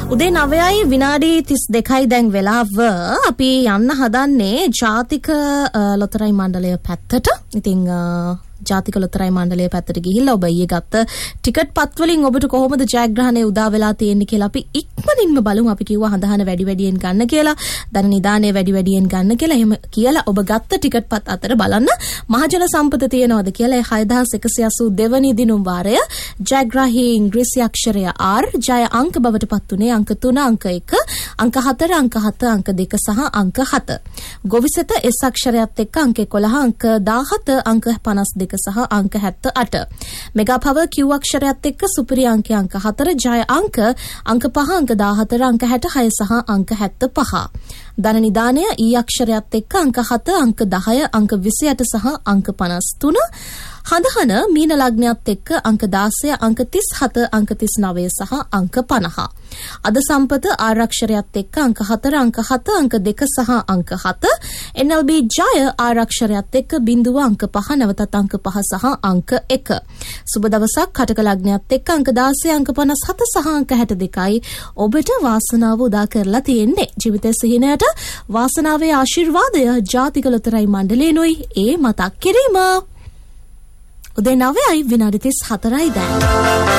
උදේ 9යි විනාඩි 32යි දැන් වෙලාව. අපි යන්න හදන්නේ ජාතික ලොතරැයි මණ්ඩලය පැත්තට. ඉතින් ජාතික ලොතරැයි මණ්ඩලය පැත්තට ගිහිල්ලා ඔබ ඊයේ ගත්ත ටිකට් පත් වලින් ඔබට කොහොමද ජයග්‍රහණය උදා වෙලා තියෙන්නේ කියලා අපි ඉක්මනින්ම බලමු. අපි කිව්වා හඳහන වැඩි වැඩියෙන් ගන්න කියලා, ධන නිදානේ වැඩි වැඩියෙන් ගන්න කියලා. එහෙම කියලා ඔබ ගත්ත ටිකට් පත් අතර බලන්න මහජන සම්පත තියෙනවද කියලා. 6182 වෙනි දිනුම් වාරය ජයග්‍රාහී ඉංග්‍රීසි අක්ෂරය R ජය අංක බවට පත් උනේ අංක 3 අංක 1 අංක 4 අංක 7 අංක 2 සහ අංක 7. ගොවිසත S අක්ෂරයත් එක්ක අංක 11 අංක 17 අංක 52 සහ අංක 78. මෙගා පවර් Q අක්ෂරයත් එක්ක සුපිරි අංකය අංක 4 ජය අංක 5 අංක 14 අංක 66 සහ අංක 75. ධන නිදානය E අක්ෂරයත් එක්ක අංක 7 අංක 10 අංක 28 සහ අංක 53. හඳහන මීන ලග්නයත් එක්ක අංක 16 අංක 37 අංක 39 සහ අංක 50. අද සම්පත ආරක්ෂරයත් එක්ක අංක 4 අංක 7 අංක 2 සහ අංක 7. NLB ජය ආරක්ෂරයත් එක්ක බිඳුව අංක 5 නැවතත් අංක 5 සහ අංක 1. සුබ දවසක් කටක ලග්නයත් එක්ක අංක 16 අංක 57 සහ අංක 62යි ඔබට වාසනාව උදා කරලා තියෙන්නේ. ජීවිතයේ සිහිනයට වාසනාවේ ආශිර්වාදය ජාතික ලොතරැයි මණ්ඩලයෙන්ුයි ඒ මතක් කිරීම. උදේ 9යි විනාඩි 34යි දැන්.